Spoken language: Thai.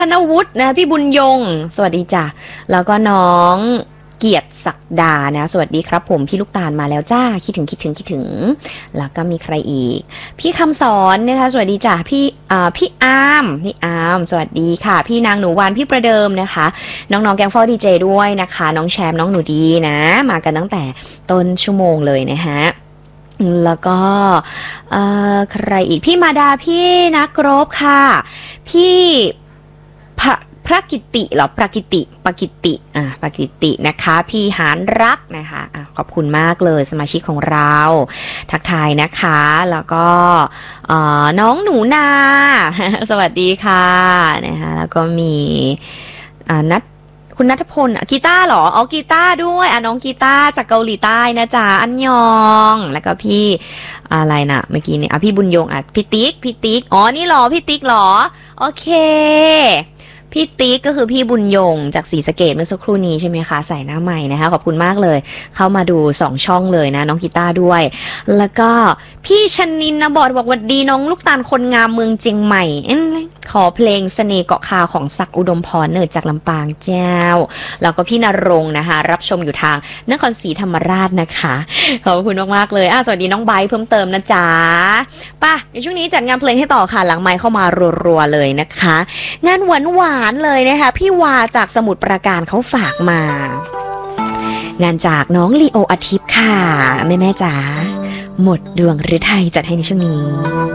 ธนวุฒินะพี่บุญยงสวัสดีจ้ะแล้วก็น้องเกียรติศักดานะสวัสดีครับผมพี่ลูกตาลมาแล้วจ้าคิดถึงแล้วก็มีใครอีกพี่คำสอนนะคะสวัสดีจ้ะพี่อาร์มสวัสดีค่ะพี่นางหนูวานพี่ประเดิมนะคะน้องๆแกงฟอดีเจด้วยนะคะน้องแชมป์น้องหนูดีนะมากันตั้งแต่ต้นชั่วโมงเลยนะฮะแล้วก็ใครอีกพี่มาดาพี่นักรบค่ะพี่พระกิติเหรอปกิตินะคะพี่หานรักนะคะขอบคุณมากเลยสมาชิกของเราทักทายนะคะแล้วก็น้องหนูนา สวัสดีค่ะนะคะแล้วก็มีคุณณัฐพลกีตาร์เหรอกีตาร์ด้วยน้องกีตาร์จากเกาหลีใต้นะจ๊ะอันยองแล้วก็พี่อะไรนะเมื่อกี้เนี่ยพี่บุญยงพี่ติ๊กนี่เหรอพี่ติ๊กเหรอโอเคพี่ติ๊กก็คือพี่บุญยงจากศรีสะเกษเมื่อสักครู่นี้ใช่ไหมคะใส่หน้าใหม่นะคะขอบคุณมากเลยเข้ามาดู2ช่องเลยนะน้องกีตาร์ด้วยแล้วก็พี่ชนินนะบอกวัดดีน้องลูกตาลคนงามเมืองเจียงใหม่ขอเพลงเสน่ห์เกาะคาของศักดิ์อุดมพรเนิดจากลำปางเจ้าแล้วก็พี่นรงค์นะคะรับชมอยู่ทางนครศรีธรรมราชนะคะขอบคุณมากๆเลยสวัสดีน้องไบร์ทเพิ่มเติมนะจ๊ะป่ะในช่วงนี้จัดงานเพลงให้ต่อค่ะหลังไมค์เข้ามารัวๆเลยนะคะงานหวานเลยนะคะพี่วาจากสมุทรปราการเขาฝากมางานจากน้องลีโออาทิตย์ค่ะแม่จ๋าหมดดวงฤทัยจัดให้ในช่วงนี้